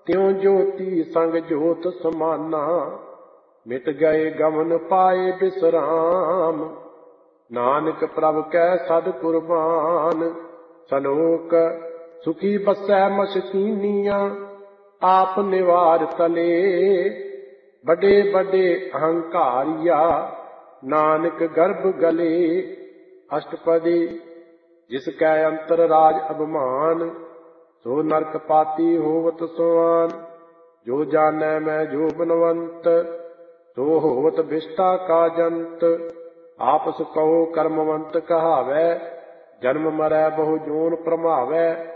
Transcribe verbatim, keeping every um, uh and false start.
त्यों ज्योति संग ज्योत समाना, मिट गए गमन पाए विश्राम। नानक प्रभ कै सद कुर्बान, सलोक सुखी बसै मशकीनिया। आप निवार तले बड़े बड़े अहंकारिया, नानक गर्भ गले। अष्टपदी जिसकै अंतर राज अभिमान, सो नरक पाती होवत सुआन। जो जानै मैं जो बनवंत, सो होवत विष्टा का जंत। आपस कहो कर्मवंत कहावै, जन्म मरै बहु जोन प्रमावै।